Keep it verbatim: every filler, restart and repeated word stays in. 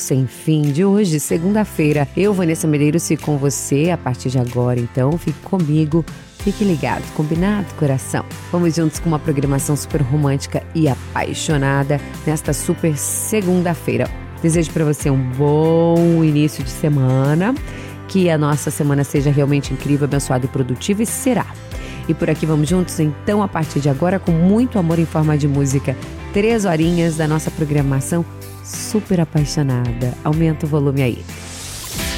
Sem Fim de hoje, segunda-feira. Eu, Vanessa Medeiros, fico com você a partir de agora, então fique comigo, fique ligado, combinado, coração? Vamos juntos com uma programação super romântica e apaixonada nesta super segunda-feira. Desejo para você um bom início de semana, que a nossa semana seja realmente incrível, abençoada e produtiva, e será. E por aqui vamos juntos, então, a partir de agora, com muito amor em forma de música. Três horinhas da nossa programação super apaixonada. Aumenta o volume aí.